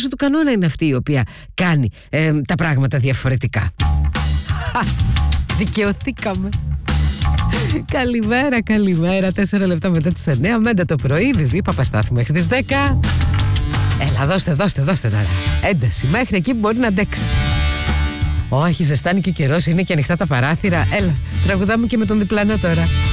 του κανόνα είναι αυτή η οποία κάνει τα πράγματα διαφορετικά. Δικαιωθήκαμε. Καλημέρα, 4 λεπτά μετά τις 9, μέντα το πρωί, Βιβί Παπαστάθη μέχρι τις 10. Έλα, δώστε τώρα. Ένταση, μέχρι εκεί που μπορεί να αντέξει. Όχι, ζεστάνει και ο καιρός, είναι και ανοιχτά τα παράθυρα. Έλα, τραγουδάμε και με τον διπλανό τώρα.